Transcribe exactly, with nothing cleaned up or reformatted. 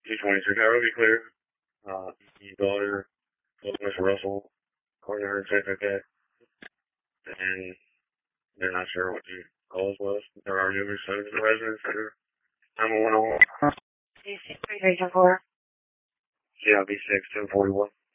two twenty-two, Cairo, be clear. Uh, you daughter, Mister Russell, according to her, check okay. And they're not sure what the cause was. There are numerous signs of the residents that are nine one one. C C three three four. C I B six ten forty-one.